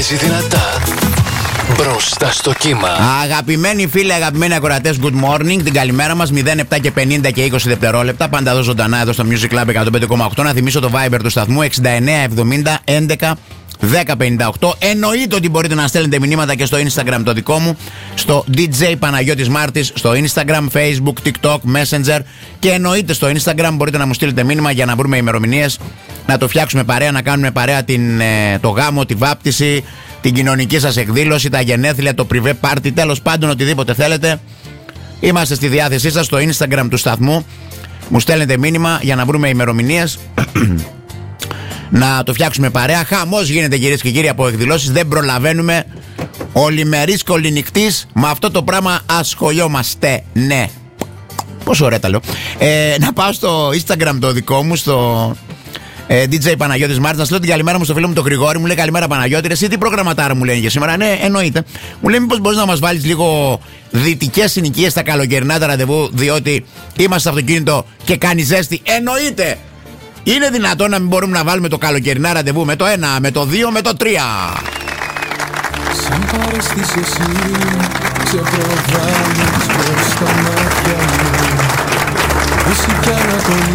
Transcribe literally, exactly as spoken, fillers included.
Δυνατά μπροστά στο κύμα. Αγαπημένοι φίλοι, αγαπημένοι ακροατές, good morning. Την καλημέρα μας. μηδέν επτά και πενήντα και είκοσι δευτερόλεπτα. Πάντα εδώ ζωντανά, εδώ στο Music Club εκατόν πέντε κόμμα οκτώ. Να θυμίσω το Viber του σταθμού εξήντα εννέα εβδομήντα έντεκα δέκα πενήντα οκτώ. Εννοείται ότι μπορείτε να στέλνετε μηνύματα και στο Instagram το δικό μου, στο ντι τζέι Παναγιώτης Μάρτης, στο Instagram, Facebook, TikTok, Messenger. Και εννοείται στο Instagram μπορείτε να μου στείλετε μήνυμα για να βρούμε ημερομηνίες, να το φτιάξουμε παρέα, να κάνουμε παρέα την, το γάμο, τη βάπτιση, την κοινωνική σας εκδήλωση, τα γενέθλια, το privé party, τέλος πάντων οτιδήποτε θέλετε. Είμαστε στη διάθεσή σας στο Instagram του σταθμού. Μου στέλνετε μήνυμα για να βρούμε ημερομηνίες. Να το φτιάξουμε παρέα. Χαμός γίνεται, κυρίες και κύριοι, από εκδηλώσεις. Δεν προλαβαίνουμε. Ολημερής κολυνικτής. Με αυτό το πράγμα ασχολιόμαστε. Ναι. Πόσο ωραία τα λέω. ε, Να πάω στο Instagram το δικό μου, στο ε, ντι τζέι Παναγιώτης Μάρτης, να στείλω την καλημέρα μου στο φίλο μου τον Γρηγόρη. Μου λέει καλημέρα Παναγιώτη. Ρε, εσύ τι προγραμματάρα μου λένε για σήμερα? Ναι, εννοείται. Μου λέει μήπως μπορείς να μας βάλεις λίγο δυτικές συνοικίες στα καλοκαιρινά τα ραντεβού, διότι είμαστε στο αυτοκίνητο και κάνει ζέστη? Εννοείται. Είναι δυνατόν να μην μπορούμε να βάλουμε το καλοκαιρινά ραντεβού με το ένα, με το δύο, με το τρία? Σαν παρέστηση εσύ ξεπροβάλλεις προς τα μάτια μου. Εσύ κι